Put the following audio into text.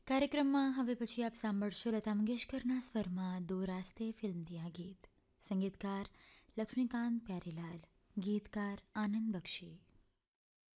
કાર્યક્રમમાં હવે પછી આપ સાંભળશો લતા મંગેશકરના સ્વરમાં દો રાસ્તે ફિલ્મથી આ ગીત. સંગીતકાર લક્ષ્મીકાંત પ્યારેલાલ, ગીતકાર આનંદ બક્ષી.